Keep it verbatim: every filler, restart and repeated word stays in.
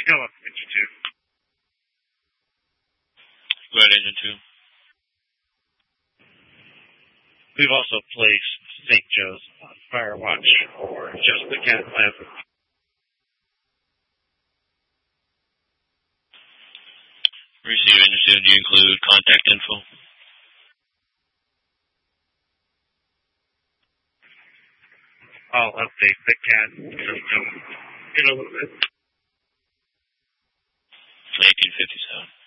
Still up Engine two. Go ahead, Engine two. We've also placed Saint Joe's on fire watch for just the cat lab. Receive Engine two. Do you include contact info? I'll update the cat system in a little bit. eighteen fifty-seven.